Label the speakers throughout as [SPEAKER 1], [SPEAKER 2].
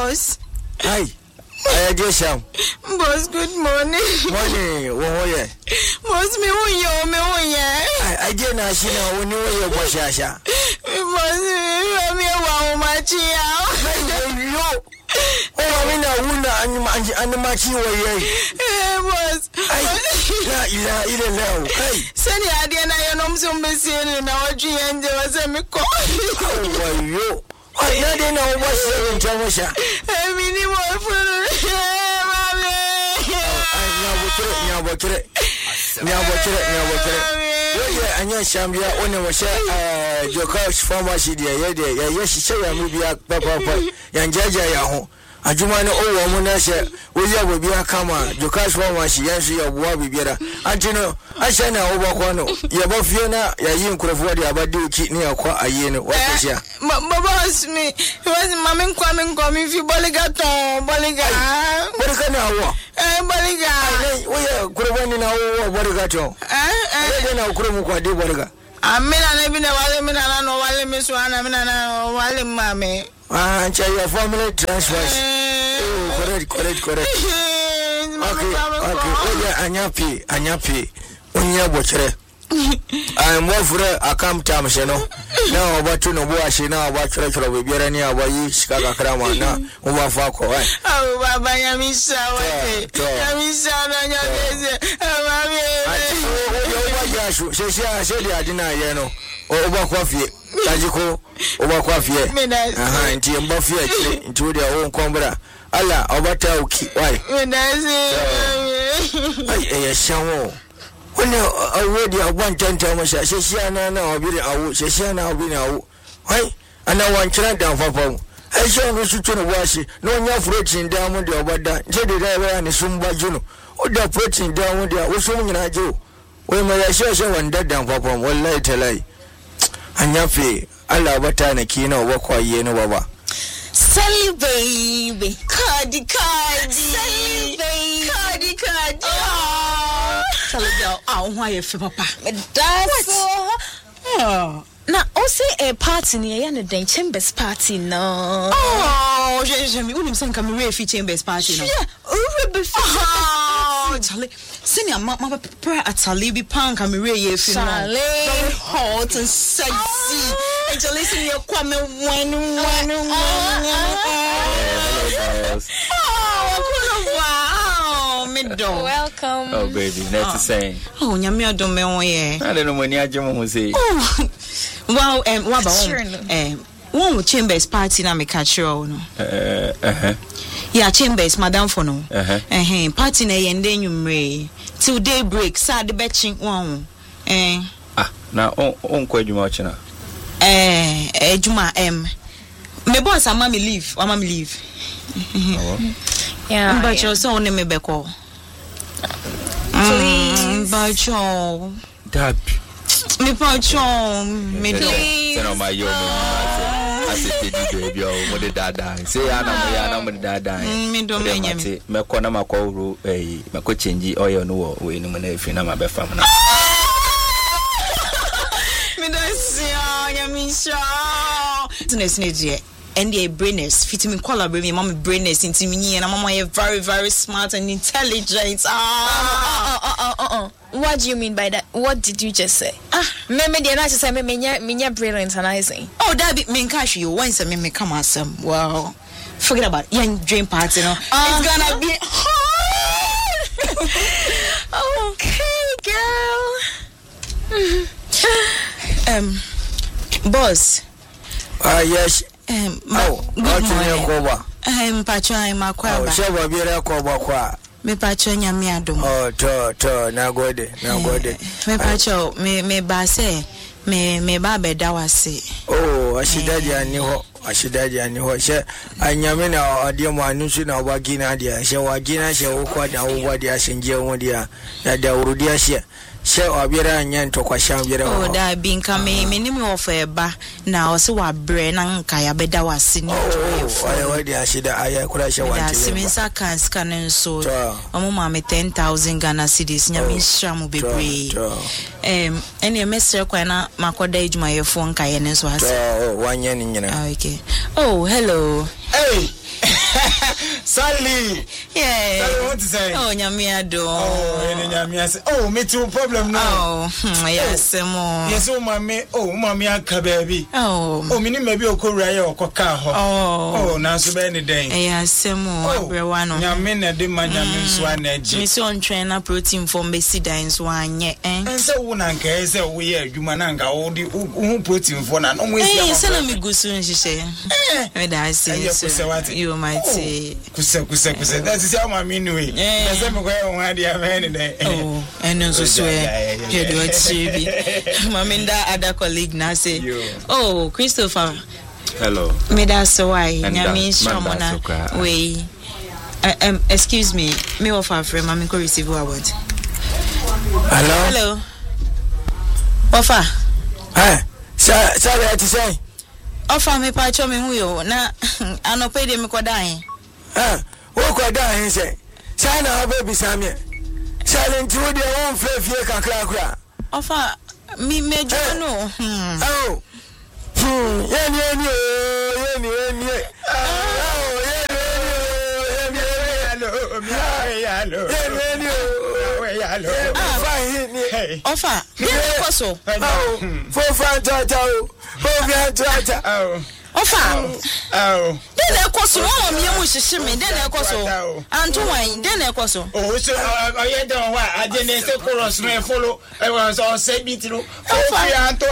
[SPEAKER 1] Boss.
[SPEAKER 2] Hi. I just am.
[SPEAKER 1] Boss, good morning.
[SPEAKER 2] Morning. Woye.
[SPEAKER 1] Boss, me woye.
[SPEAKER 2] I did not see no one your boss.
[SPEAKER 1] Boss, me wa machia.
[SPEAKER 2] Yo. Oh, I mean, I'm machi way.
[SPEAKER 1] Boss.
[SPEAKER 2] I know. Hey.
[SPEAKER 1] Send your idea na your nom some missing na waji ende was me call.
[SPEAKER 2] Oh, yo. I don't know what's in Jamusha.
[SPEAKER 1] Minimum.
[SPEAKER 2] Anya Shambia, when was your coach pharmacy, yes, she movie papa, Yanjaja Yaho. Ajumano o woman say we will be a kama Jokas pharmacy yansi ya wabi biara antino ashana obakwano ya bofiona ya yin kurofo de abadi kidney akwa ayene wasia
[SPEAKER 1] boss me was mamen kwame fi boligaton boliga
[SPEAKER 2] na wo
[SPEAKER 1] boliga
[SPEAKER 2] we kurofo na wo boligaton na kuromu kwa de boliga
[SPEAKER 1] amina na bi na wale mina na no wale meso ana mina na wale mame
[SPEAKER 2] your family transfers. Correct. Okay. Oh yeah, anyapi. Unya bochre. I'm more for a camp time, no. Now about to know what she now about church of Biarani, about you, Chicago Crama, now, over Falco.
[SPEAKER 1] Oh, Baba Yamisa, Yamisa,
[SPEAKER 2] I said, I deny, know. Over coffee, Tajiko, over coffee. Until Buffy, into their own combra. Allah, over Tauki, why? I shower. When already I want 10 times, Shana now be out, Shana be now. Why? And I want to down for Pom. I saw no such a wash, no enough roaching down with the Obada, Jedi and Sumba Juno. Or the protein down with the Usum I do. When my association went dead down for Pom, well, later lie. And Yafi, Allah, what time a kino, walk by Yeno Baba.
[SPEAKER 1] Sally baby, Cardi, Sally baby, Cardi. Tell you, why you feel papa? That's oh. Now, also a party near the Chambers party, no. Oh, Jamie, wouldn't some come away for Chambers party, no. Oh, Charlie, send your mama prayer at Salibi Punk and Maria, Charlie, hot and sexy. And to listen to your Kwame welcome.
[SPEAKER 3] Oh, baby, that's the same.
[SPEAKER 1] Oh, Yamia don't know, yeah.
[SPEAKER 3] I don't know when you're Jim say.
[SPEAKER 1] Oh, well, what about one Chambers party na me catch you? Yeah, Chambers, Madame Fono. Party na yende nyumre till daybreak. Sad the betching one.
[SPEAKER 3] Now on Juma china.
[SPEAKER 1] Juma me boss and mommy leave. Or mommy leave. Yeah, but you're so on me beko. Please, but you.
[SPEAKER 3] Dab.
[SPEAKER 1] Me pacho, me do.
[SPEAKER 3] Send on my yo. I said, baby, what did that die? Say, I'm with that die.
[SPEAKER 1] Me do me.
[SPEAKER 3] Me kona makoro, my coaching oil no way no man if you know my best family.
[SPEAKER 1] Me don't see, I'm sure. And the brainers fit me collaborate me mama brainers into me and mama are very very smart and intelligent.
[SPEAKER 4] What do you mean by that? What did you just say? Me dey na say me brilliant and I say.
[SPEAKER 1] Oh, that be me cash you once me come asem. Well, forget about young dream party, you know. It's gonna be hard.
[SPEAKER 4] Okay, girl.
[SPEAKER 1] Boss.
[SPEAKER 2] Yes.
[SPEAKER 1] Good morning. Pacho, I'm a kwa.
[SPEAKER 2] Shaba bira kwa.
[SPEAKER 1] Me pacho nyame adom.
[SPEAKER 2] Oh, to na gode.
[SPEAKER 1] Me pacho me ba say me ba be da wase.
[SPEAKER 2] Oh, ashidaji ani ho. She anyame na ade mo anu su na wagina dia. She wagina she wo kwa da wo dia shenje wo dia. Ya da urudi ashe. She obira nya ntokwa sham bira.
[SPEAKER 1] Oh, da bi nka me nim ofa eba na o se wa bre na nka ya be da wase ni.
[SPEAKER 2] Oh, wa dia shida aya kura she wanti.
[SPEAKER 1] Da simensa kan scan so. Omo ma me 10,000 Ghana cedis nya me sham bebre. Ene mesre kwa na makoda ejuma yefo nka ye ne so ase.
[SPEAKER 2] Oh, wanya ni nyina.
[SPEAKER 1] Okay. Oh, hello.
[SPEAKER 2] Hey.
[SPEAKER 5] Sally.
[SPEAKER 1] Yeah.
[SPEAKER 5] Sally, what to say?
[SPEAKER 1] Oh, nyamia do.
[SPEAKER 5] Oh, nyamia say. Oh, me too problem now.
[SPEAKER 1] Oh, yes, mo.
[SPEAKER 5] Yes, oh, mommy, aka baby.
[SPEAKER 1] Oh,
[SPEAKER 5] me ni maybe okura ya okoka ho. Oh, na so be ni den.
[SPEAKER 1] Yes, mo. Abrewa no.
[SPEAKER 5] Nyame na de ma nyame so anaji.
[SPEAKER 1] Me so on train na protein for besi dan so anye.
[SPEAKER 5] Ense wo na nka say wo ye adwuma na nka wo di protein for na no mo esi am.
[SPEAKER 1] Se na me gusu nhihye. Me da say you might say.
[SPEAKER 5] Kusa. That is how my mean way. That's me go on ade am any.
[SPEAKER 1] Oh, eno so so e. You do it chibi. Maminda other colleague na say. Oh, Christopher.
[SPEAKER 3] Hello.
[SPEAKER 1] Me da so why nyame shomona we excuse me of our friend mami ko receive award. Hello. Ofa.
[SPEAKER 2] Sorry to say.
[SPEAKER 1] Ofa me pa cho me hu yo na anope de me kodan.
[SPEAKER 2] Wo kodan say. Say na baby samie. Silent wo de won fie kakra.
[SPEAKER 1] Ofa me mejo no.
[SPEAKER 2] Oh. Yeni.
[SPEAKER 1] Ofa, dene koso. Dene koso o mi emu hihye me dene koso. Anto wan dene koso.
[SPEAKER 5] Oh so oye don wa adene se chorus no follow e wan so say beat no. Fofi anto.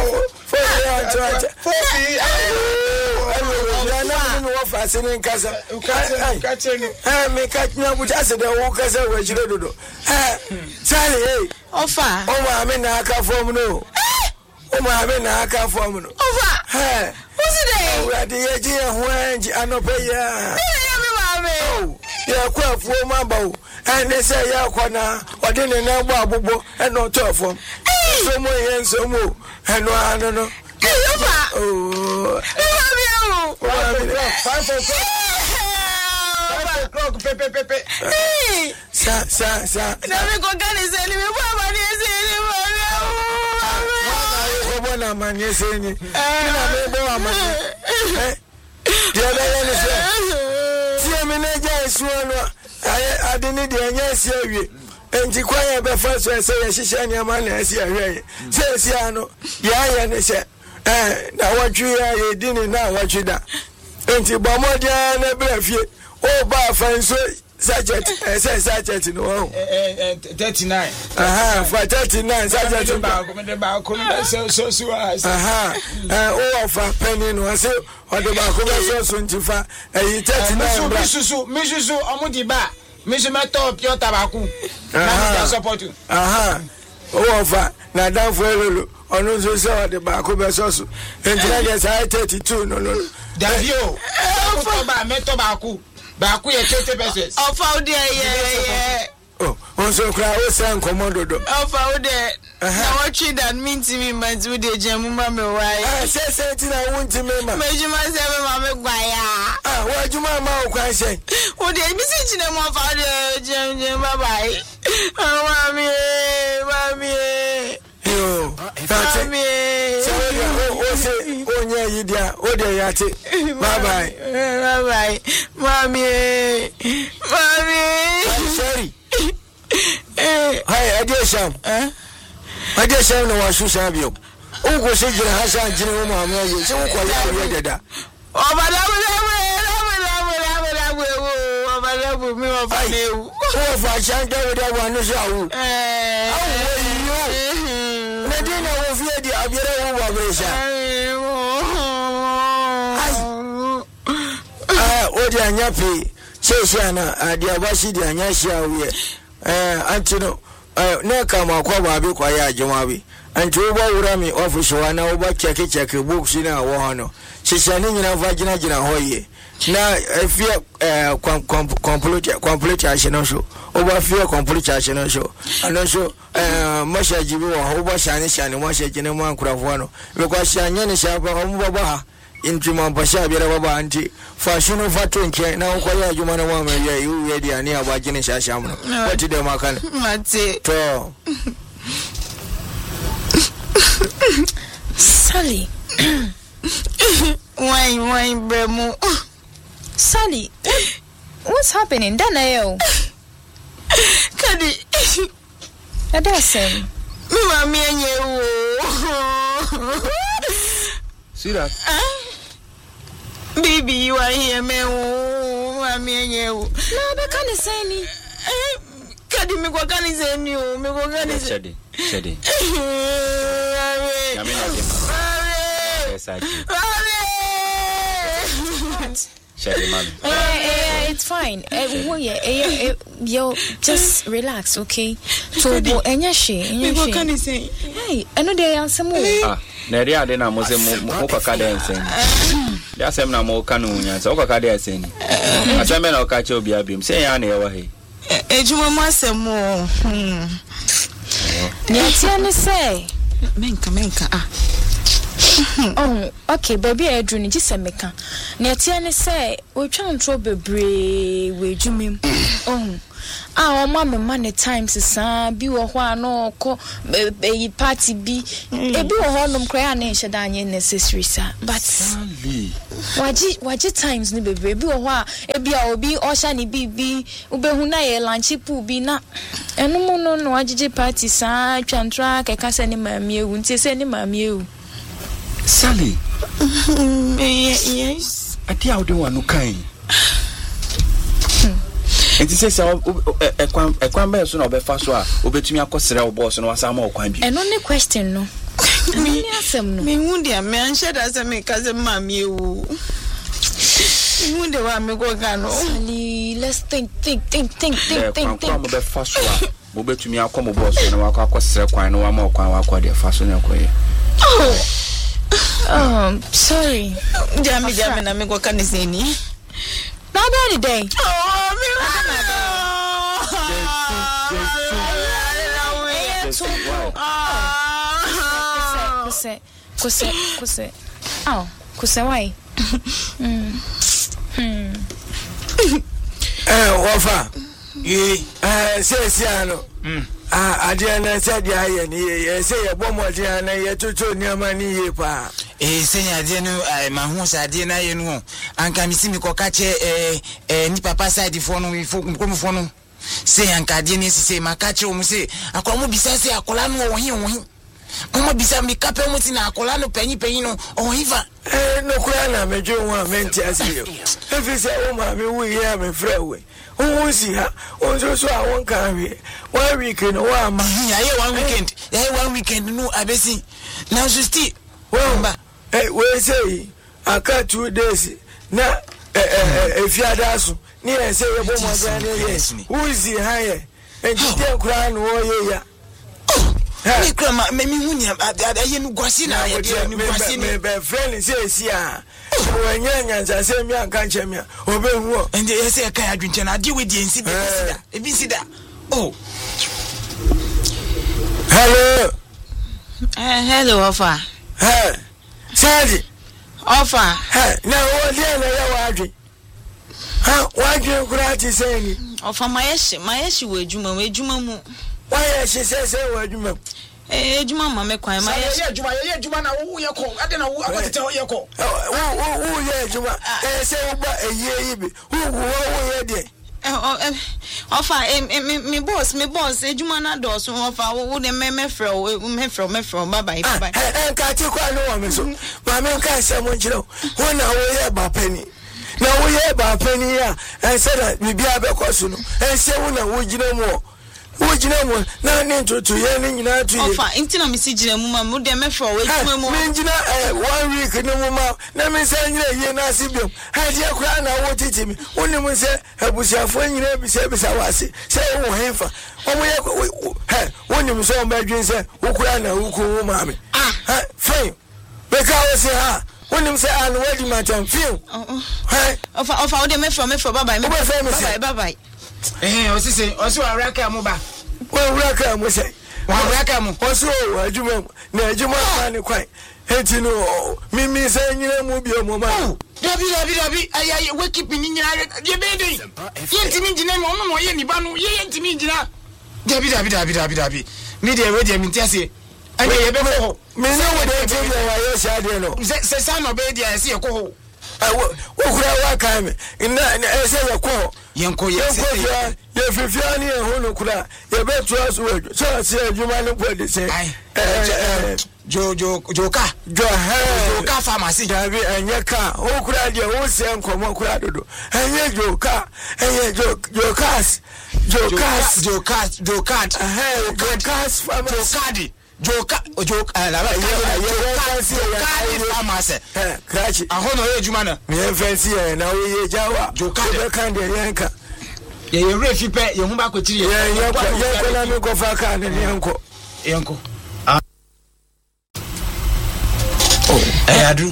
[SPEAKER 1] Ofa.
[SPEAKER 2] Oh, I'm in the car form no. Oh, I'm in the car form no.
[SPEAKER 1] Ofa. What's it?
[SPEAKER 2] We are the idea when I no pay ya.
[SPEAKER 1] Oh,
[SPEAKER 2] yeah, quite for my bow. And they say, ya, or didn't know Bobo and no tough form. So more and so more. And no, I don't know. Oh, 5 o'clock. Pepe. Sa.
[SPEAKER 1] Never go get his enemy.
[SPEAKER 2] Bona manye senyi. Ina mebo amanye. Dia bele se. Tie me na ja esuano. Adini de anya esi awie. Enti kwanya be fa so ese ye hihye anya ma na esi ahwe. Se esi ano. Ya ne se. Na watwi ya ye dini na watwi da. Enti bomodia na brafie. O ba fa so Sachet no
[SPEAKER 5] 39.
[SPEAKER 2] For 39 sachet so for penny no say or the back so 25 39
[SPEAKER 5] Misusu amudi ba misu meto pio tabaku na support you
[SPEAKER 2] for na dan for lolo onu so say the back so entina dey 32 no
[SPEAKER 5] Davio ba meto baku Baku ye 20 pesos.
[SPEAKER 1] Ofa ode ye.
[SPEAKER 2] Oh, on so cry o say commando do.
[SPEAKER 1] Ofa ode. Na watch that mean to me man to dey jemu ma me why.
[SPEAKER 2] Say ti na won ti me ma.
[SPEAKER 1] Mejuma say me ma me gwa ya.
[SPEAKER 2] Wa juma ma o kwan say.
[SPEAKER 1] Ode mi si chine mo fa ode jem bye bye. Mami.
[SPEAKER 2] Yo. Mami. O say onya yidia o de yate. Bye bye. Mami. I'm sorry. Hi, Adesham. Adesham no wa shusha bio. O go se jira hasa jira mo ma yo. Se wo ko ya deda. Obadabu mi o fa lewu. O fa changa we da wa no sha wu. Medina wo fi di abere wo wa besha. O di anyapi. Cheshana adiabashi di anyashia we antino na kama kwa babi kwa ya jamabi anti uba urami office wana uba cheke books na wo hono cheshani nyina vagina hoye na fia complete action show uba fia complete action show anosho masha jibi wa uba shani masha jine mwa nkurafo no because shanya ni shaba umba ha intima pasha biara baba anti fashion fatu nke na uko ya juma na mama ya yu ya dia ni abagine shasha mno wati de makana
[SPEAKER 1] mate
[SPEAKER 2] to
[SPEAKER 1] Sally why bremo
[SPEAKER 4] Sally, what's happening? Danayo.
[SPEAKER 1] Kadi.
[SPEAKER 4] That's him.
[SPEAKER 1] Mommy and you.
[SPEAKER 3] See that?
[SPEAKER 1] Baby, you are here, me. Mommy and you.
[SPEAKER 4] No, I can't say any.
[SPEAKER 1] Kadi, me go can say you. Me go can say.
[SPEAKER 3] Shady. Shady, man.
[SPEAKER 4] It's fine. Yo, just relax, okay? So,
[SPEAKER 1] Me go can say.
[SPEAKER 4] Hey, I know they answer more.
[SPEAKER 3] Neria de na mo se mo kwaka de nsen. Ya sem na mo kanu nya se kwaka de nsen. Asem na oka che obi abim se ya na ye wa he.
[SPEAKER 1] Ejuma mo asem mo.
[SPEAKER 4] Netia ne say.
[SPEAKER 1] Menka.
[SPEAKER 4] Oh, okay, baby, I drew ni just meka. Netia ne say, we try and throw bebre we jumim. Oh. Ah, mama man times sa bi wo ho ano ko be party bi e bi wo ho nom kra na ehye da anye necessary sa but waji times ni bebre bi wo ho a e bi a obi o sha ni bibi ubehu na ye lunch pool bi na enu mu no no wajije party sa twantra keka se ni maami ewu nti se ni maami ewu
[SPEAKER 3] Sally.
[SPEAKER 1] Yes.
[SPEAKER 3] Ati awde wanu kan. Enti se ekwan be so na obefa so a obetumi akosere wo boss no wasama okwan bi.
[SPEAKER 4] Eno ne question no. Me asem no.
[SPEAKER 1] Me hu dia me anhye da se me ka se maami ewu. Me hu de wa me go ga no.
[SPEAKER 4] Sally, let's think.
[SPEAKER 3] Kwa mo befa so a obetumi akomo boss no akosere kwan no wama okwan wakọ de fa so na koye.
[SPEAKER 4] Oh, sorry.
[SPEAKER 1] Jami na me go kan se ni.
[SPEAKER 4] Now about the day.
[SPEAKER 1] Oh, me
[SPEAKER 4] Kuse. Oh, kuse why?
[SPEAKER 2] Wafa. Say Adriana said, "Yeah, say a bomb, Adriana, you to near money, pa."
[SPEAKER 5] Say, I my house, Adriana, you know, and can see me cocache, ni papa side the phone with phone. Say, and Cadianis say, my catcher, say, I come beside say, a colano or him. Come beside me, Capemutina, Colano, Penny Penino, or Eva.
[SPEAKER 2] No, Crana, me do want to as you. If it's a woman, we have a freeway. Oh, see her. Also, so I won't carry 1 weekend. Oh, my, I 1 weekend. 1 weekend. No, I see. Now, just well, we say, I cut 2 days. Now, if you had us, near say, a woman, yes, who is the higher? And you tell Crown, oh, yeah. Hey, Grandma, maybe you Guasina, my friend says, yeah. When young, I say, me, I can't check me. And they say, I can't drink, and I deal with the incident. If you see that, oh,
[SPEAKER 1] hello, offer.
[SPEAKER 2] Hey, Sadie,
[SPEAKER 1] offer.
[SPEAKER 2] Hey, now what do you know? Why do you gratis say?
[SPEAKER 1] Offer my issue with Juma.
[SPEAKER 2] Why she says, what you
[SPEAKER 1] Juma, my quite my
[SPEAKER 5] Juma, who you call? I don't know what to tell you.
[SPEAKER 2] Oh, yeah, Juma. Say about a year. Who did?
[SPEAKER 1] Offer me boss, Juma na do so offer wo de me from bye.
[SPEAKER 2] And catch you quite no one so. My man can't say much no. When I wear about penny. Now we hear about penny here and said that we be a becosuno and say when would you know more. Would you know more? Now, into 2 years, to you.
[SPEAKER 1] Intina Missy Mumma, would they make for 1
[SPEAKER 2] week, no more. Let me send you a year, Nasibum. Had you crown, I want it to me. When you say, I was your friend, you never said, I was say, oh, Heifer. When you saw my dreams, who crown, who cool, mammy. Fame. Because I was here. When you say, I'm waiting my time, feel. Of all the men from bye.
[SPEAKER 5] What's say? Also, I reckon Moba.
[SPEAKER 2] Well, reckon, we say.
[SPEAKER 5] Well, reckon,
[SPEAKER 2] also, I do know, quite. And you know, me saying, you know, be a moment.
[SPEAKER 5] Debbie, I wake up in your baby. Yet to me, no, any banu, yet to me, Debbie. Media, wait a minute, Tessie. I may have me know what they tell you, I know. Say, son of baby, I see a coho.
[SPEAKER 2] Wokura waka me. Ina say yakọ.
[SPEAKER 5] Yenko
[SPEAKER 2] Ye fifia ni ehun no kura. Ye betu aso we. So say adwuma ne body say.
[SPEAKER 5] Joka pharmacy.
[SPEAKER 2] Dabi enye ka. Wokura de wo se nkomo kura dodo. Enye joka. Enye jokas pharmacy. Pharmacy. Krachi.
[SPEAKER 5] Ahono ejuma na.
[SPEAKER 2] Me fancy na we ye jawa. Joka de kan de yanka.
[SPEAKER 5] Ye refi pe ye hu ba ko tiri ye.
[SPEAKER 2] Ye na me ko fa kan ne yanko.
[SPEAKER 5] Adru.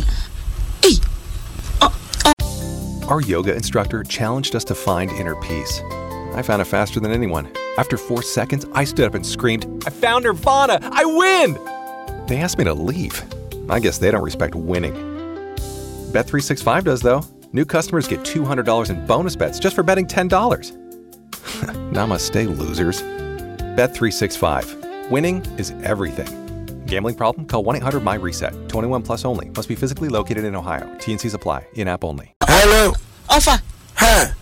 [SPEAKER 6] Our yoga instructor challenged us to find inner peace. I found it faster than anyone. After 4 seconds, I stood up and screamed, "I found Nirvana! I win!" They asked me to leave. I guess they don't respect winning. Bet365 does, though. New customers get $200 in bonus bets just for betting $10. Namaste, losers. Bet365. Winning is everything. Gambling problem? Call 1-800-MY-RESET. 21 plus only. Must be physically located in Ohio. T&Cs apply. In-app only.
[SPEAKER 2] Hello.
[SPEAKER 1] Offer.
[SPEAKER 2] Huh?